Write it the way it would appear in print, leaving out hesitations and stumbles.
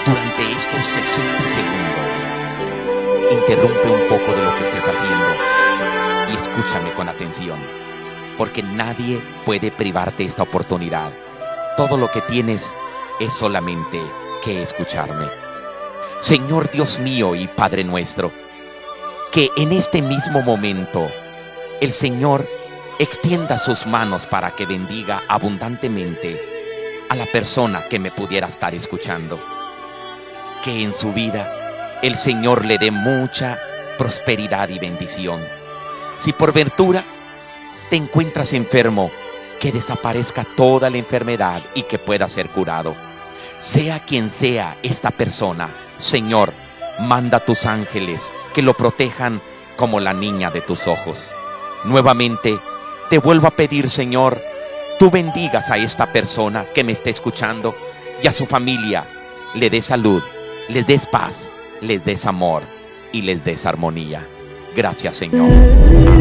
durante estos 60 segundos, interrumpe un poco de lo que estés haciendo y escúchame con atención, porque nadie puede privarte esta oportunidad. Todo lo que tienes es solamente que escucharme. Señor Dios mío y Padre nuestro, que en este mismo momento el Señor extienda sus manos para que bendiga abundantemente a la persona que me pudiera estar escuchando. Que en su vida el Señor le dé mucha prosperidad y bendición. Si por ventura te encuentras enfermo, que desaparezca toda la enfermedad y que pueda ser curado. Sea quien sea esta persona, Señor, manda a tus ángeles que lo protejan como la niña de tus ojos. Nuevamente, te vuelvo a pedir, Señor, tú bendigas a esta persona que me esté escuchando y a su familia, le des salud, les des paz, les des amor y les des armonía. Gracias, Señor. Amén.